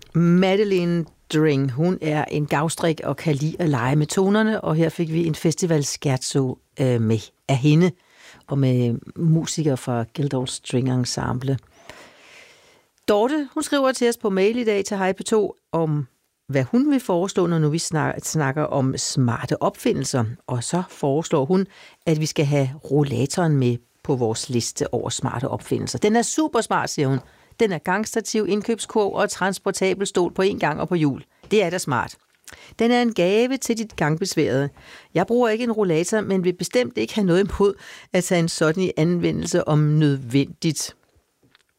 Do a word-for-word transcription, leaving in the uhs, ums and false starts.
Madeline Dring, hun er en gavstrik og kan lide at lege med tonerne, og her fik vi en festivalscherzo øh, med af hende, og med musikere fra Guildhall String Ensemble. Dorte, hun skriver til os på mail i dag til Hej P to om, hvad hun vil foreslå, når nu vi snakker om smarte opfindelser. Og så foreslår hun, at vi skal have rollatoren med på vores liste over smarte opfindelser. Den er super smart, siger hun. Den er gangstativ, indkøbskurv og transportabel stol på en gang og på hjul. Det er da smart. Den er en gave til dit gangbesværede. Jeg bruger ikke en rollator, men vil bestemt ikke have noget imod at tage en sådan i anvendelse om nødvendigt.